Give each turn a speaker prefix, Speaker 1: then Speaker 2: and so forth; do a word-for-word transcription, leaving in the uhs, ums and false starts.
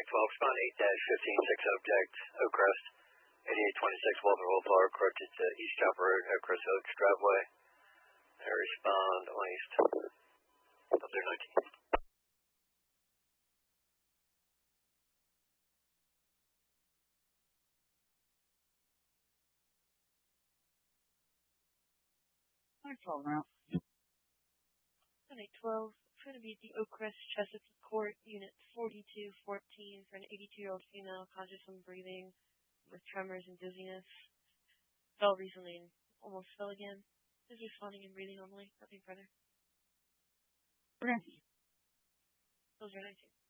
Speaker 1: twelve, respond eight fifteen six object, Oakcrest, eighty-eight twenty-six Walter Boulevard, corrected to East Chop Road, Oakcrest Oaks driveway. I respond on East. Up there nineteen.
Speaker 2: I call now.
Speaker 3: eight twelve, it's going to be at the Oakcrest Chesapeake Court, Unit forty-two fourteen, for an eighty-two-year-old female conscious and breathing with tremors and dizziness. Fell recently and almost fell again. Is responding and breathing normally. Nothing further.
Speaker 2: Okay.
Speaker 3: Those are nineteen.